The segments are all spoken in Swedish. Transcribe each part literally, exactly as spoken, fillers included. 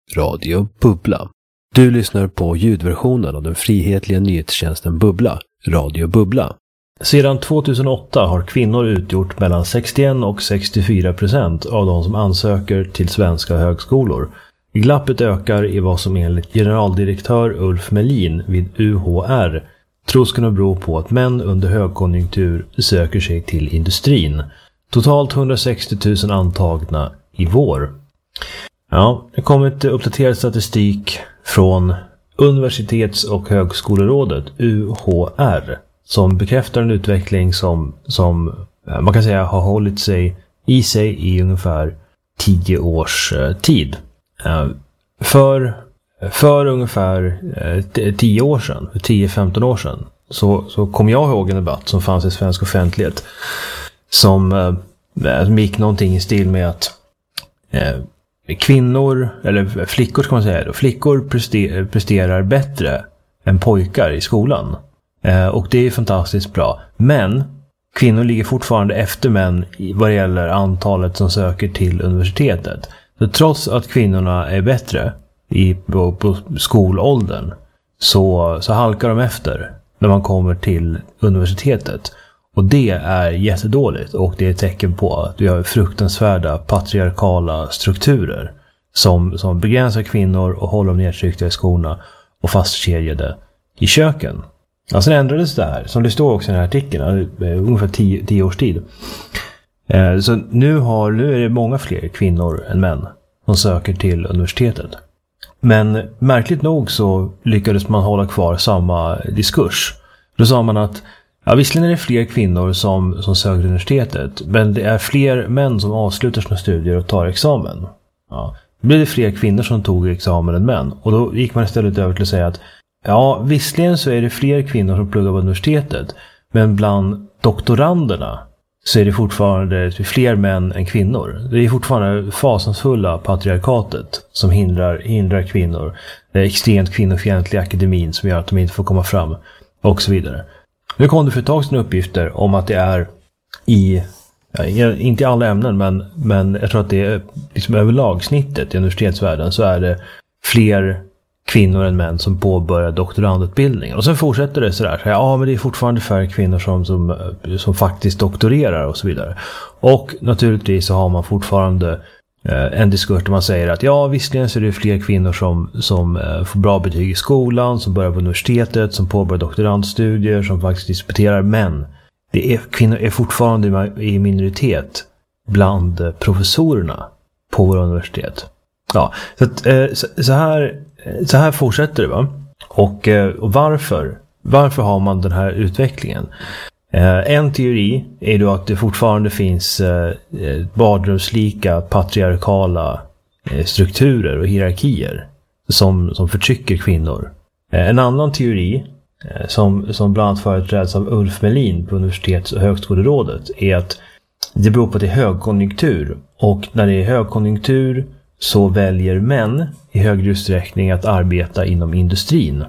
Radio Bubbla. Du lyssnar på ljudversionen av den frihetliga nyhetstjänsten Bubbla, Radio Bubbla. Sedan tjugohundraåtta har kvinnor utgjort mellan sextioen och sextiofyra procent av de som ansöker till svenska högskolor. Glappet ökar i vad som enligt generaldirektör Ulf Melin vid U H R tros kunna bero på att män under högkonjunktur söker sig till industrin. Totalt hundrasextio tusen antagna i vår. Ja, det kommer ett uppdaterad statistik från Universitets- och högskolerådet U H R som bekräftar en utveckling som, som man kan säga har hållit sig i sig i ungefär tio års tid. För, för ungefär tio år sedan, för tio femton år sedan, så, så kom jag ihåg en debatt som fanns i svensk offentlighet som, som gick någonting i stil med att eh, kvinnor, eller flickor ska man säga då, flickor prester, presterar bättre än pojkar i skolan. Eh, och det är fantastiskt bra. Men kvinnor ligger fortfarande efter män vad det gäller antalet som söker till universitetet. Så trots att kvinnorna är bättre i, på, på skolåldern så, så halkar de efter när man kommer till universitetet. Och det är jättedåligt, och det är ett tecken på att vi har fruktansvärda patriarkala strukturer som, som begränsar kvinnor och håller dem nedtryckta i skorna och fastkedjade i köken. Ja, sen ändrades det här, som det står också i den här artikeln, ungefär tio, tio års tid. Så nu, har, nu är det många fler kvinnor än män som söker till universitetet. Men märkligt nog så lyckades man hålla kvar samma diskurs. Då sa man att ja, visserligen är det fler kvinnor som, som söker till universitetet, men det är fler män som avslutar sina studier och tar examen. Ja, då blir det fler kvinnor som tog examen än män. Och då gick man istället över till att säga att ja, visserligen så är det fler kvinnor som pluggar på universitetet, men bland doktoranderna så är det fortfarande fler män än kvinnor. Det är fortfarande fasansfulla patriarkatet som hindrar, hindrar kvinnor. Det är extremt kvinnofientlig akademin som gör att de inte får komma fram och så vidare. Nu kom det för ett tag sedan uppgifter om att det är i, ja, inte i alla ämnen, men, men jag tror att det är liksom överlag snittet i universitetsvärlden så är det fler kvinnor än män som påbörjar doktorandutbildningen. Och sen fortsätter det sådär. Ja, men det är fortfarande färre kvinnor som, som, som faktiskt doktorerar och så vidare. Och naturligtvis så har man fortfarande eh, en diskurs där man säger att ja, visserligen så är det fler kvinnor som, som eh, får bra betyg i skolan, som börjar på universitetet, som påbörjar doktorandstudier, som faktiskt disputerar. Men det är, kvinnor är fortfarande i minoritet bland professorerna på våra universitet. Ja, så, att, eh, så, så här Så här fortsätter det, va? Och, och varför? Varför har man den här utvecklingen? Eh, en teori är då att det fortfarande finns eh, badrumslika patriarkala eh, strukturer och hierarkier som, som förtrycker kvinnor. Eh, en annan teori eh, som, som bland annat företräds av Ulf Melin på Universitets- och högskolerådet är att det beror på att det är högkonjunktur, och när det är högkonjunktur så väljer män i högre utsträckning att arbeta inom industrin.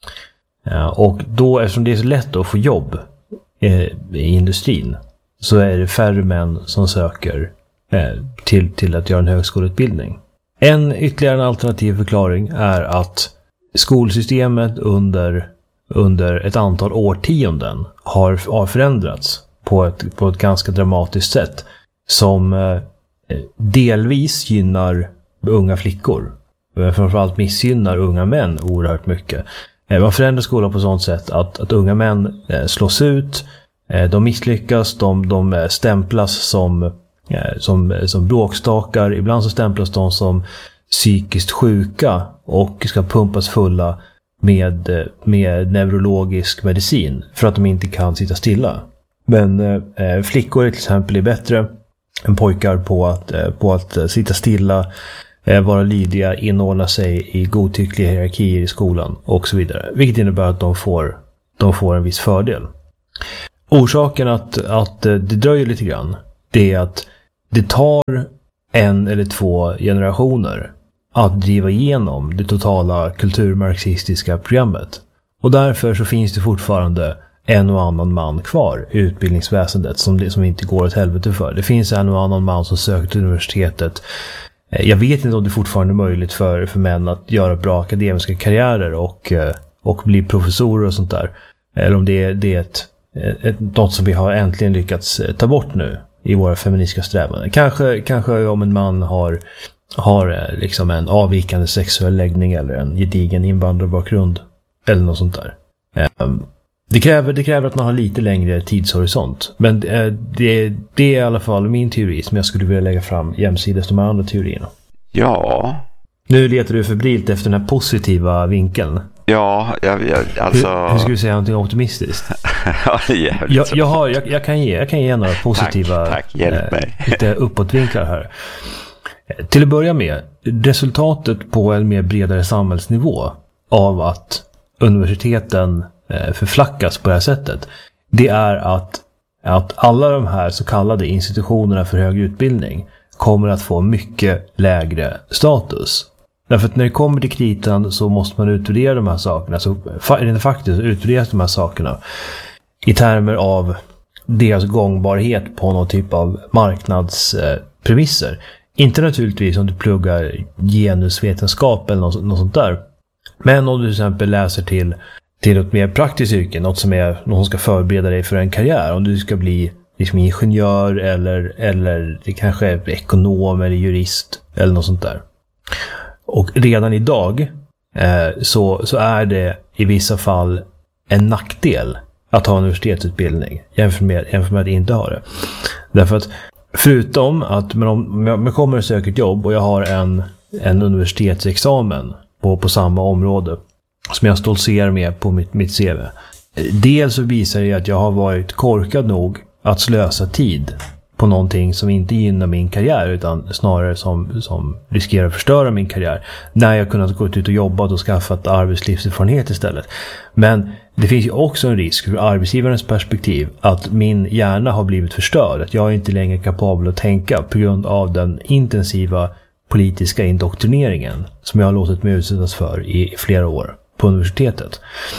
Och då, eftersom det är så lätt att få jobb i industrin, så är det färre män som söker till, till att göra en högskoleutbildning. En ytterligare en alternativ förklaring är att skolsystemet under, under ett antal årtionden har, har förändrats på ett, på ett ganska dramatiskt sätt som delvis gynnar unga flickor, men framförallt missgynnar unga män oerhört mycket. Man förändrar skolan på sånt sätt att, att unga män slås ut, de misslyckas, de, de stämplas som, som, som bråkstakar, ibland så stämplas de som psykiskt sjuka och ska pumpas fulla med, med neurologisk medicin för att de inte kan sitta stilla. Men eh, flickor till exempel är bättre än pojkar på att, eh, på att eh, sitta stilla, eh, vara lydiga, inordna sig i godtyckliga hierarkier i skolan och så vidare. Vilket innebär att de får, de får en viss fördel. Orsaken att, att eh, det dröjer lite grann, det är att det tar en eller två generationer att driva igenom det totala kulturmarxistiska programmet. Och därför så finns det fortfarande en och annan man kvar i utbildningsväsendet som, det, som inte går åt helvete för. Det finns en och annan man som söker till universitetet Jag vet inte om det fortfarande är möjligt för, för män att göra bra akademiska karriärer och, och bli professorer och sånt där. Eller om det är, det är ett, ett, något som vi har äntligen lyckats ta bort nu i våra feministiska strävanden. Kanske, kanske om en man har, har liksom en avvikande sexuell läggning eller en gedigen invandrarbakgrund eller något sånt där. Det kräver, det kräver att man har lite längre tidshorisont. Men det, det, det är i alla fall min teori som jag skulle vilja lägga fram jämsides de andra teorierna. Ja. Nu letar du febrilt efter den här positiva vinkeln. Ja, jag vet. Alltså... Hur, hur ska vi säga någonting optimistiskt? Ja, det är jag, jag, har, jag, jag, kan ge, jag kan ge några positiva... Tack, tack. Hjälp mig. Eh, lite uppåtvinklar här. Till att börja med, resultatet på en mer bredare samhällsnivå av att universiteten förflackas på det här sättet, det är att, att alla de här så kallade institutionerna för högre utbildning kommer att få mycket lägre status. Därför att när det kommer till kritan så måste man utvärdera de här sakerna, så rent faktiskt utvärderas de här sakerna i termer av deras gångbarhet på någon typ av marknadspremisser. Inte naturligtvis om du pluggar genusvetenskap eller något, något sånt där. Men om du till exempel läser till till ett mer praktiskt yrke, något som är något som ska förbereda dig för en karriär. Om du ska bli liksom ingenjör eller, eller det kanske är ekonom eller jurist eller något sånt där. Och redan idag eh, så, så är det i vissa fall en nackdel att ha universitetsutbildning jämfört med, jämfört med att inte ha det. Därför att förutom att men om jag kommer och söker ett jobb och jag har en, en universitetsexamen på, på samma område som jag stoltserar med på mitt, mitt C V. Dels så visar det att jag har varit korkad nog att slösa tid på någonting som inte gynnar min karriär utan snarare som, som riskerar att förstöra min karriär när jag kunnat gå ut och jobba och skaffat arbetslivserfarenhet istället. Men det finns ju också en risk för arbetsgivarens perspektiv att min hjärna har blivit förstörd, att jag är inte längre kapabel att tänka på grund av den intensiva politiska indoktrineringen som jag har låtit mig utsättas för i flera år på universitetet.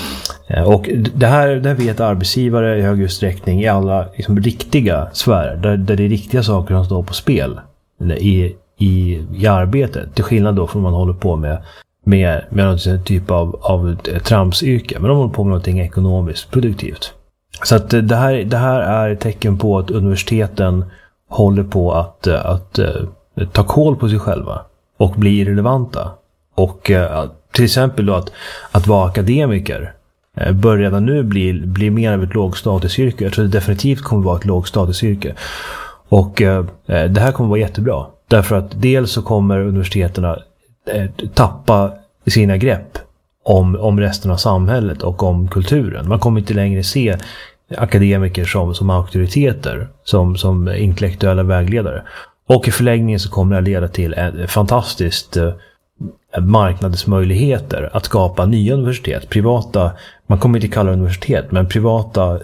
Och det här, det här vet arbetsgivare i hög utsträckning i alla liksom, riktiga sfärer där, där det är riktiga saker som står på spel i, i, i arbetet, till skillnad då från man håller på med med, med någon typ av, av tramsyrke, men de håller på med någonting ekonomiskt produktivt. Så att det här, det här är ett tecken på att universiteten håller på att, att, att ta koll på sig själva och bli irrelevanta. Och till exempel då att, att vara akademiker bör redan nu bli, bli mer av ett lågstatusyrke. Jag tror det definitivt kommer vara ett lågstatusyrke. Och eh, det här kommer vara jättebra. Därför att dels så kommer universiteten eh, tappa sina grepp om, om resten av samhället och om kulturen. Man kommer inte längre se akademiker som, som auktoriteter, som, som intellektuella vägledare. Och i förlängningen så kommer det att leda till ett fantastiskt eh, marknadsmöjligheter att skapa nya universitet, privata, man kommer inte kalla det universitet, men privata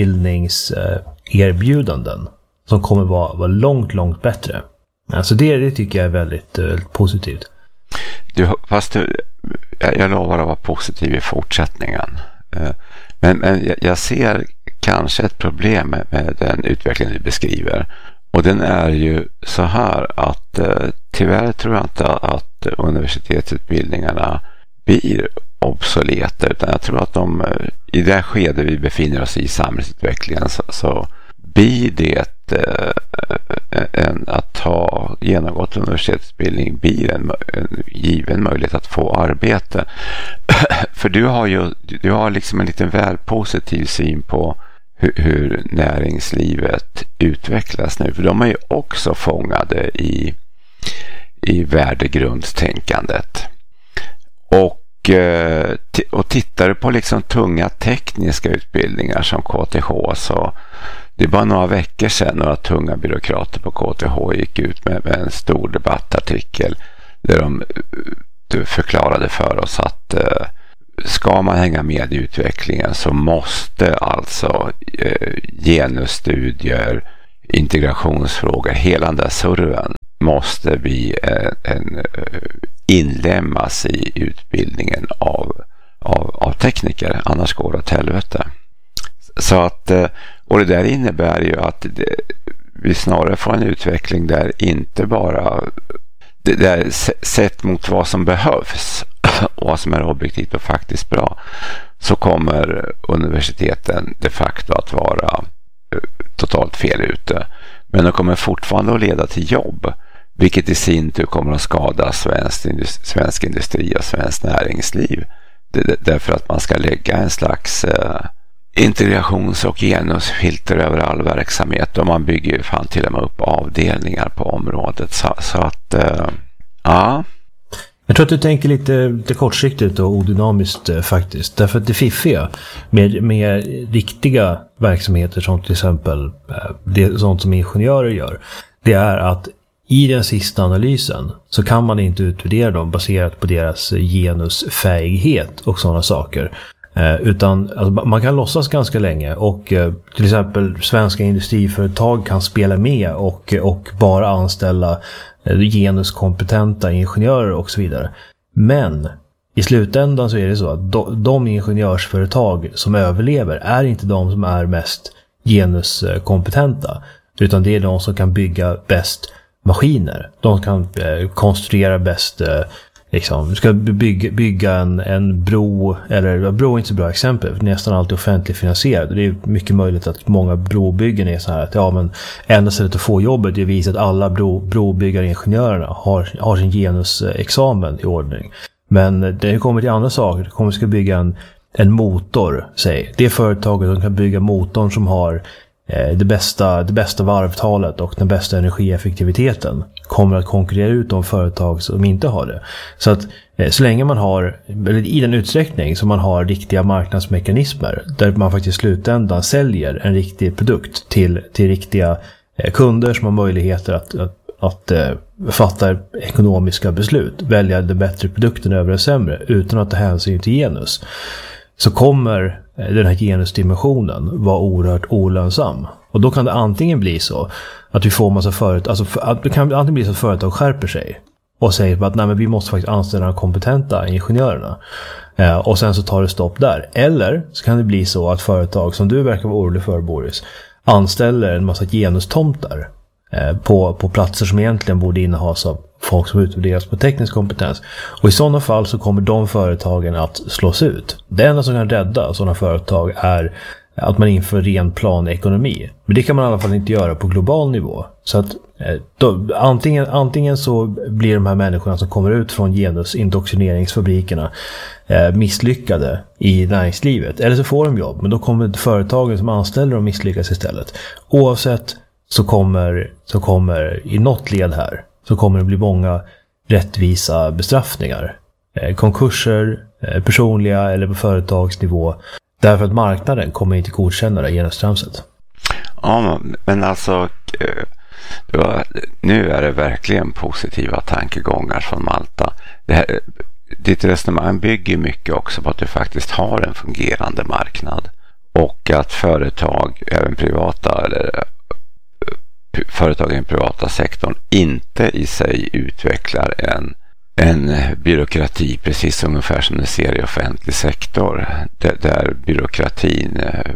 utbildningserbjudanden som kommer vara, vara långt, långt bättre. Alltså det, det tycker jag är väldigt uh, positivt. Du, fast du, jag, jag lovar att vara positiv i fortsättningen. Uh, men men jag, jag ser kanske ett problem med, med den utveckling du beskriver. Och den är ju så här att eh, tyvärr tror jag inte att universitetsutbildningarna blir obsoleta, utan jag tror att de i det skede vi befinner oss i samhällsutvecklingen så, så blir det eh, en, att ha genomgått universitetsutbildning blir en, en given möjlighet att få arbete. För du har ju du har liksom en lite väl positiv syn på hur, hur näringslivet utvecklas nu. För de är ju också fångade i, i värdegrundstänkandet. Och, och tittar du på liksom tunga tekniska utbildningar som K T H, så det är bara några veckor sedan några tunga byråkrater på K T H gick ut med, med en stor debattartikel där de, de förklarade för oss att ska man hänga med i utvecklingen så måste alltså eh, genusstudier, integrationsfrågor, hela den där serven måste bli eh, en, inlämmas i utbildningen av, av, av tekniker, annars går det åt helvete. Så att, och det där innebär ju att det, vi snarare får en utveckling där inte bara det, det är sett mot vad som behövs och vad som är objektivt och faktiskt bra, så kommer universiteten de facto att vara totalt fel ute. Men de kommer fortfarande att leda till jobb, vilket i sin tur kommer att skada svensk industri, svensk industri och svensk näringsliv. Det, därför att man ska lägga en slags eh, integrations- och genusfilter över all verksamhet, och man bygger ju fan till och med upp avdelningar på området. Så, så att, eh, ja... Jag tror att du tänker lite, lite kortsiktigt och odynamiskt eh, faktiskt. Därför att det fiffiga med, med riktiga verksamheter som till exempel eh, det, sånt som ingenjörer gör, det är att i den sista analysen så kan man inte utvärdera dem baserat på deras genusfähighet och sådana saker. Eh, utan alltså, man kan låtsas ganska länge, och eh, till exempel svenska industriföretag kan spela med och, och bara anställa genuskompetenta ingenjörer och så vidare. Men i slutändan så är det så att de, de ingenjörsföretag som överlever är inte de som är mest genuskompetenta, utan det är de som kan bygga bäst maskiner. De kan eh, konstruera bäst eh, liksom, du ska bygga, bygga en, en bro, eller bro är inte så bra exempel, för nästan alltid offentligt finansierad. Det är mycket möjligt att många brobyggen är så här att ja, men enda sättet att få jobbet är att visa att alla bro, brobyggaringenjörerna har, har sin genusexamen i ordning. Men det kommer till andra saker. Det kommer ska bygga en, en motor, säg. Det företaget som kan bygga motorn som har det bästa, det bästa varvtalet och den bästa energieffektiviteten kommer att konkurrera ut de företag som inte har det. Så att så länge man har, eller i den utsträckning som man har riktiga marknadsmekanismer där man faktiskt i slutändan säljer en riktig produkt till, till riktiga kunder som har möjligheter att, att, att fatta ekonomiska beslut, välja den bättre produkten över den sämre utan att ta hänsyn till genus, så kommer den här genusdimensionen vara oerhört olönsam. Och då kan det antingen bli så att vi får massa företag, alltså att det kan antingen bli så att företag skärper sig och säger att nej, men vi måste faktiskt anställa de kompetenta ingenjörerna. Eh, och sen så tar det stopp där. Eller så kan det bli så att företag, som du verkar vara orolig för, Boris, anställer en massa genustomtar eh, på, på platser som egentligen borde innehas av folk som utvärderas på teknisk kompetens. Och i sådana fall så kommer de företagen att slås ut. Det enda som kan rädda sådana företag är att man inför ren planekonomi. Men det kan man i alla fall inte göra på global nivå. Så att då, antingen, antingen så blir de här människorna som kommer ut från genusindoktrineringsfabrikerna eh, misslyckade i näringslivet. Eller så får de jobb, men då kommer företagen som anställer dem misslyckas istället. Oavsett så kommer, så kommer i något led här så kommer det bli många rättvisa bestraffningar. Eh, konkurser, eh, personliga eller på företagsnivå. Därför att marknaden kommer inte godkänna det genustramset. Ja, men alltså var, nu är det verkligen positiva tankegångar från Malta. Det här, ditt resonemang bygger mycket också på att du faktiskt har en fungerande marknad och att företag, även privata eller företag i den privata sektorn, inte i sig utvecklar en en byråkrati precis ungefär som det ser i offentlig sektor, där, där byråkratin eh,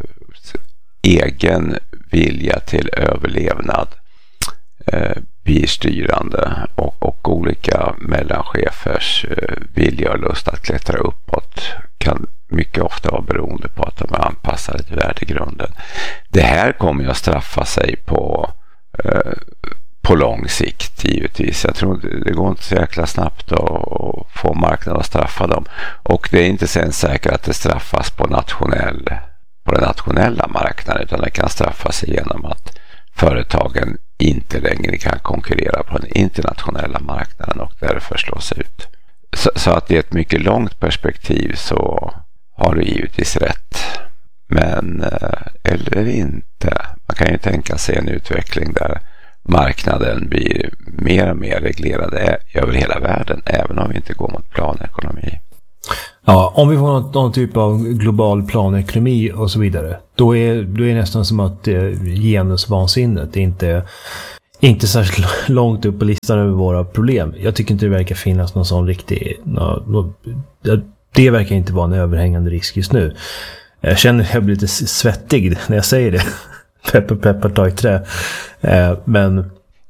egen vilja till överlevnad eh, blir styrande och, och olika mellanchefers eh, vilja och lust att klättra uppåt kan mycket ofta vara beroende på att de är anpassade till värdegrunden. Det här kommer ju att straffa sig på eh, på lång sikt givetvis. Jag tror det går inte så jäkla snabbt att få marknaden att straffa dem. Och det är inte sen säkert att det straffas på nationell på den nationella marknaden, utan det kan straffas genom att företagen inte längre kan konkurrera på den internationella marknaden och därför slås ut. Så, så att i ett mycket långt perspektiv så har du givetvis rätt. Men eller inte. Man kan ju tänka sig en utveckling där marknaden blir mer och mer reglerad över hela världen, även om vi inte går mot planekonomi. Ja, om vi får någon, någon typ av global planekonomi och så vidare, då är, då är det nästan som att eh, genusvansinnet inte, inte särskilt långt upp på listan över våra problem. Jag tycker inte det verkar finnas någon sån riktig... Någon, någon, det verkar inte vara en överhängande risk just nu. Jag känner att jag blir lite svettig när jag säger det. Peppar, peppar, ta i trä. Eh, men...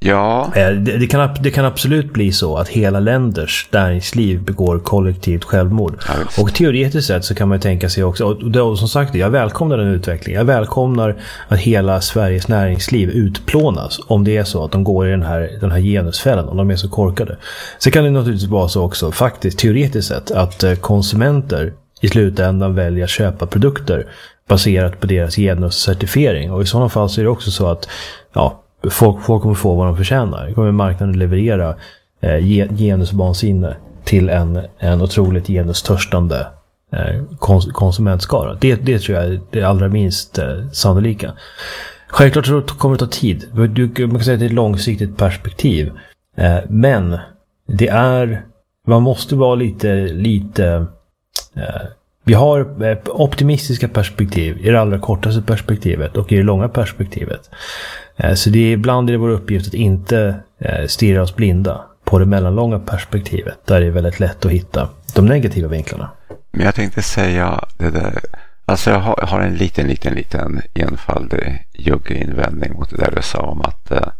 Ja. Det, det, kan, det kan absolut bli så att hela länders näringsliv begår kollektivt självmord. Ja, och teoretiskt sett så kan man tänka sig också, och, det, och som sagt, jag välkomnar den utvecklingen. Jag välkomnar att hela Sveriges näringsliv utplånas om det är så att de går i den här, den här genusfällan, om de är så korkade. Så kan det naturligtvis vara så också, faktiskt teoretiskt sett, att konsumenter i slutändan väljer att köpa produkter baserat på deras genuscertifiering. Och i sådana fall så är det också så att ja, Folk, folk kommer få vad de förtjänar. Det kommer marknaden leverera eh, genusvansinne till en, en otroligt genustörstande eh, kons- konsumentskara. Det, det tror jag är det allra minst eh, sannolika. Självklart så kommer det ta tid. Du, man kan säga att det är ett långsiktigt perspektiv. Eh, men det är... Man måste vara lite... lite eh, vi har eh, optimistiska perspektiv i det allra kortaste perspektivet och i det långa perspektivet. Så det är ibland är det vår uppgift att inte stirra oss blinda på det mellanlånga perspektivet. Där det är väldigt lätt att hitta de negativa vinklarna. Men jag tänkte säga det där. Alltså jag har, jag har en liten, liten, liten enfaldig jugginvändning mot det där du sa om att eh,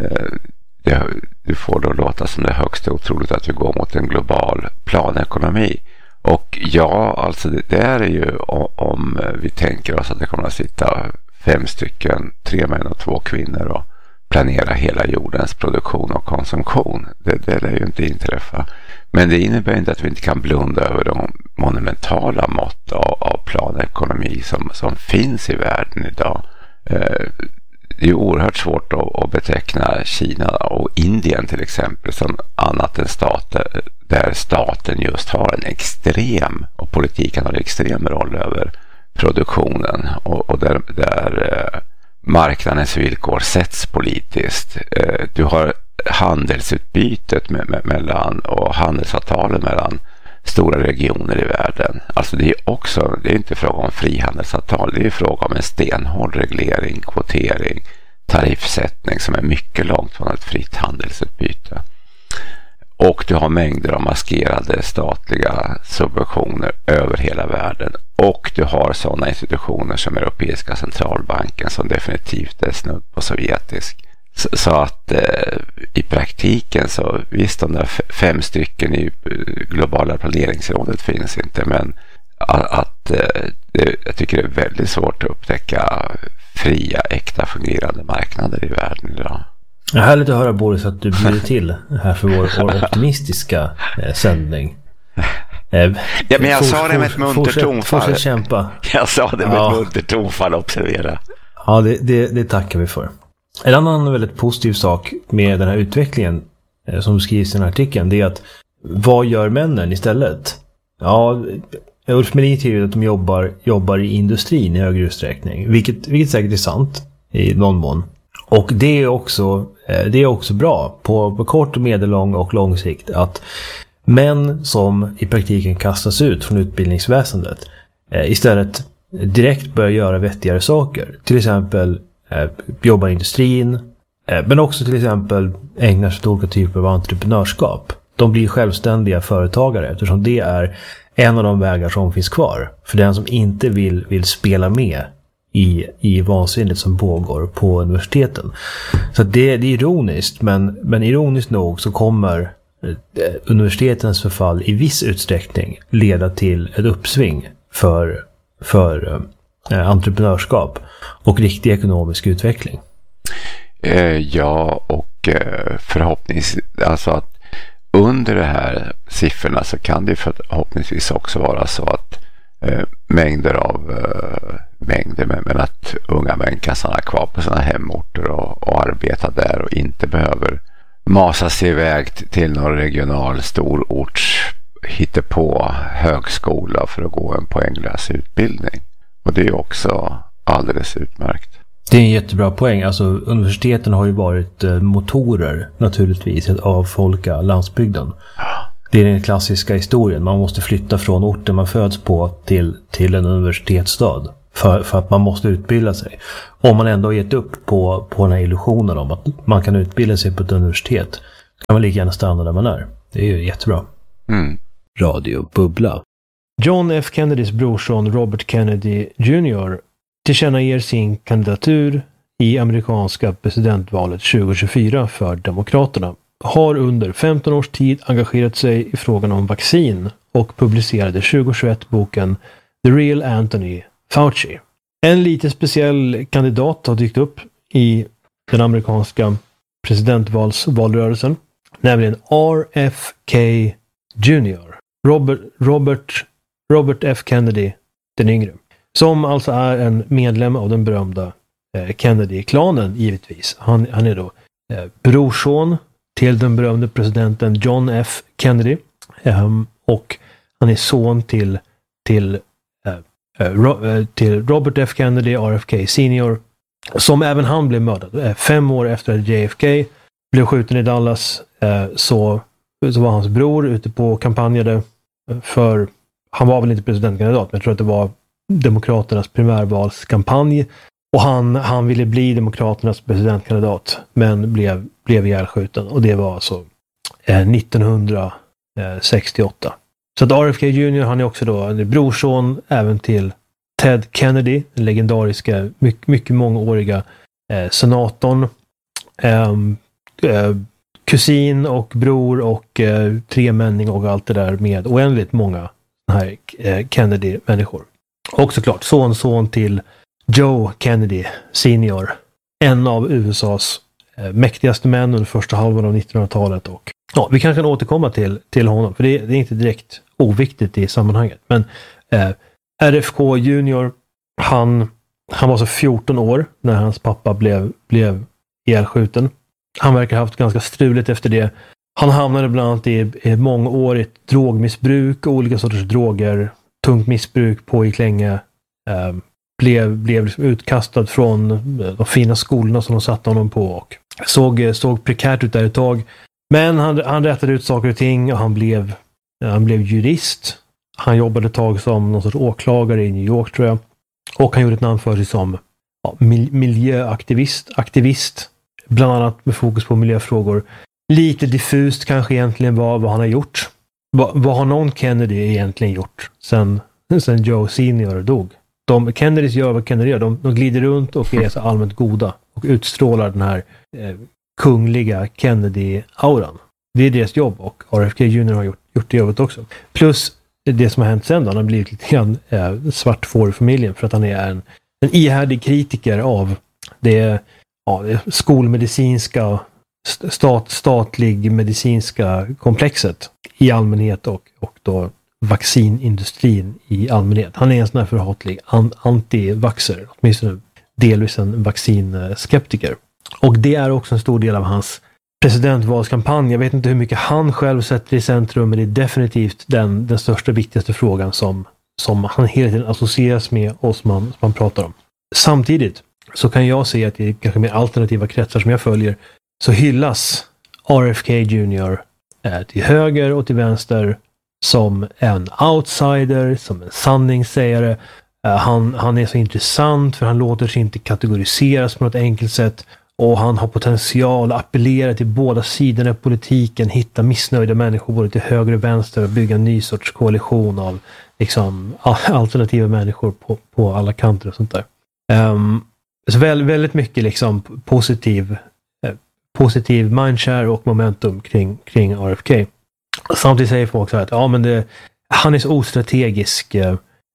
det, du får då låta som det högst otroligt att vi går mot en global planekonomi. Och ja, alltså det, det är ju om vi tänker oss att det kommer att sitta fem stycken, tre män och två kvinnor och planera hela jordens produktion och konsumtion. Det, det lär ju inte inträffa. Men det innebär inte att vi inte kan blunda över de monumentala mått av, av planekonomi som, som finns i världen idag. Eh, det är oerhört svårt att, att beteckna Kina och Indien till exempel som annat än stater där staten just har en extrem, och politiken har en extrem roll över produktionen och, och där, där eh, marknadens villkor sätts politiskt. Eh, du har handelsutbytet med, med, mellan och handelsavtalen mellan stora regioner i världen. Alltså det är också, det är inte fråga om frihandelsavtal, det är fråga om en stenhård reglering, kvotering, tariffsättning som är mycket långt från ett fritt handelsutbyte. Och du har mängder av maskerade statliga subventioner över hela världen. Och du har sådana institutioner som Europeiska centralbanken som definitivt är snudd på sovjetisk. Så, så att eh, i praktiken så visst, de där fem stycken i globala planeringsrådet finns inte. Men att, att eh, det, jag tycker det är väldigt svårt att upptäcka fria, äkta fungerande marknader i världen idag. Det är härligt att höra, Boris, att du bjuder till här för vår, vår optimistiska eh, sändning. Eh, ja, men jag fort, sa det med ett munter tonfall. Fortsätt kämpa. Jag sa det med ja. ett munter tonfall, observera. Ja, det, det, det tackar vi för. En annan väldigt positiv sak med den här utvecklingen eh, som skrivs i den här artikeln, det är att vad gör männen istället? Ja, Ulf Melin skriver att de jobbar, jobbar i industrin i högre utsträckning, vilket, vilket säkert är sant i någon mån. Och det är också, det är också bra på, på kort och medellång och lång sikt att män som i praktiken kastas ut från utbildningsväsendet eh, istället direkt börjar göra vettigare saker. Till exempel eh, jobba i industrin, eh, men också till exempel ägnar sig åt olika typer av entreprenörskap. De blir självständiga företagare eftersom det är en av de vägar som finns kvar för den som inte vill, vill spela med i, i vansinnet som pågår på universiteten. Så det, det är ironiskt, men, men ironiskt nog så kommer universitetens förfall i viss utsträckning leda till ett uppsving för, för eh, entreprenörskap och riktig ekonomisk utveckling. Eh, ja, och eh, förhoppningsvis alltså att under de här siffrorna så kan det förhoppningsvis också vara så att eh, mängder av eh, mängder med, men att unga män kan stanna kvar på sina hemorter och, och arbeta där och inte behöver masa sig iväg till någon regional stororts hittepå högskola för att gå en poänglös utbildning. Och det är också alldeles utmärkt. Det är en jättebra poäng. Alltså universiteten har ju varit motorer naturligtvis att avfolka landsbygden. Det är den klassiska historien. Man måste flytta från orten man föds på till, till en universitetsstad. För, för att man måste utbilda sig. Om man ändå har gett upp på, på den här illusionen om att man kan utbilda sig på ett universitet, kan man lika gärna stanna där man är. Det är ju jättebra. Mm. Radio Bubbla. John F. Kennedys brorson Robert Kennedy junior tillkännager sin kandidatur i amerikanska presidentvalet tjugo tjugofyra för Demokraterna. Har under femton års tid engagerat sig i frågan om vaccin och publicerade tjugo tjugoett boken The Real Anthony Fauci. En lite speciell kandidat har dykt upp i den amerikanska presidentvalsvalrörelsen, nämligen R F K Junior Robert, Robert, Robert F. Kennedy den yngre, som alltså är en medlem av den berömda eh, Kennedy-klanen givetvis. Han, han är då eh, brorson till den berömde presidenten John F. Kennedy um, och han är son till, till, uh, uh, Ro, uh, till Robert F. Kennedy, R F K senior, som även han blev mördad. Uh, fem år efter att J F K blev skjuten i Dallas uh, så, så var hans bror ute på kampanjade för, han var väl inte presidentkandidat, men jag tror att det var Demokraternas primärvalskampanj. Och han, han ville bli Demokraternas presidentkandidat, men blev, blev ihjälskjuten. Och det var alltså eh, nittonhundrasextioåtta. Så att R F K Junior, han är också då en brorson även till Ted Kennedy, den legendariska, mycket, mycket mångåriga eh, senatorn. Eh, eh, kusin och bror och eh, tremänning och allt det där med oändligt många här eh, Kennedy-människor. Och såklart son, son till Joe Kennedy senior, en av U S A:s eh, mäktigaste män under första halvan av nittonhundratalet. Och ja, vi kanske kan återkomma till, till honom, för det, det är inte direkt oviktigt i sammanhanget. Men eh, R F K Junior, han, han var så fjorton år när hans pappa blev, blev ihjälskjuten. Han verkar ha haft ganska struligt efter det. Han hamnade bland annat i, i mångårigt drogmissbruk, olika sorters droger, tungt missbruk pågick länge. Eh, blev, blev liksom utkastad från de fina skolorna som de satte honom på och såg, såg prekärt ut där ett tag. Men han, han rättade ut saker och ting och han blev, han blev jurist. Han jobbade ett tag som någon sorts åklagare i New York, tror jag. Och han gjorde ett namn för sig som ja, miljöaktivist, aktivist, bland annat med fokus på miljöfrågor. Lite diffust kanske egentligen vad, vad han har gjort. Va, vad har någon Kennedy egentligen gjort sen, sen Joe senior dog? De Kennedys gör vad Kennedy gör. De, de glider runt och är så allmänt goda och utstrålar den här eh, kungliga Kennedy-auran. Det är deras jobb och R F K Junior har gjort, gjort det jobbet också. Plus det som har hänt sen då, han har blivit lite grann eh, svart får i familjen för att han är en, en ihärdig kritiker av det, ja, det skolmedicinska stat, statlig medicinska komplexet i allmänhet och, och då vaccinindustrin i allmänhet. Han är en sån här förhatlig an- anti-vaxxer, åtminstone delvis en vaccinskeptiker. Och det är också en stor del av hans presidentvalskampanj. Jag vet inte hur mycket han själv sätter i centrum, men det är definitivt den, den största, viktigaste frågan som, som han hela tiden associeras med och som man, som man pratar om. Samtidigt så kan jag se att i kanske mer alternativa kretsar som jag följer så hyllas R F K Junior eh, till höger och till vänster som en outsider, som en sanningssägare. Uh, han, han är så intressant för han låter sig inte kategoriseras på något enkelt sätt och han har potential att appellera till båda sidorna i politiken, hitta missnöjda människor både till höger och vänster och bygga en ny sorts koalition av liksom, alternativa människor på, på alla kanter och sånt där. Um, så väl, väldigt mycket liksom positiv, eh, positiv mindshare och momentum kring, kring R F K. Samtidigt säger folk så här att ja, men det, han är så ostrategisk. Eh,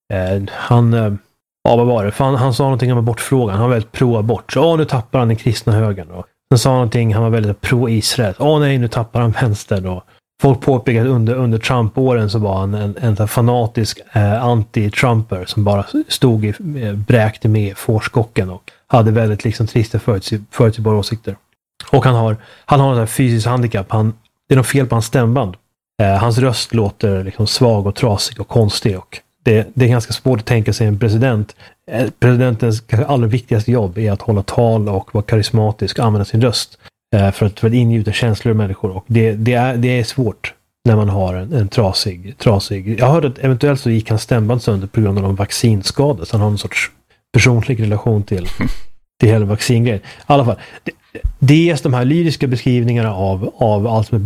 han, eh, ja vad var det? För han, han sa någonting om abortfrågan. Han var väldigt pro-abort. Så ja, nu tappar han den kristna högern. Och sen sa han någonting, han var väldigt pro-Israel. Ja nej, nu tappar han vänstern. Och folk påpekade att under, under Trump-åren så var han en, en fanatisk eh, anti-Trumper som bara stod i, eh, bräkte med fårskocken och hade väldigt liksom trista förutsägbara åsikter. Och han har, han har en här fysisk handikapp. Han, det är något fel på hans stämband. Eh, hans röst låter liksom svag och trasig och konstig och det, det är ganska svårt att tänka sig en president. Eh, presidentens kanske allra viktigaste jobb är att hålla tal och vara karismatisk och använda sin röst eh, för, att, för att ingjuta känslor i människor och det, det, är, det är svårt när man har en, en trasig, trasig... Jag hörde att eventuellt så gick hans stämband sönder på grund av någon vaccinskada så han har en sorts personlig relation till, till hela vaccingrejen. I alla fall, det, det är de här lyriska beskrivningarna av, av allt som är